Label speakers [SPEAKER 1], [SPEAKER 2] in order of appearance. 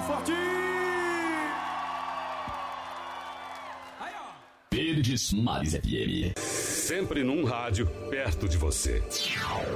[SPEAKER 1] forte!
[SPEAKER 2] Verdes Mares FM.
[SPEAKER 3] Sempre num rádio perto de você.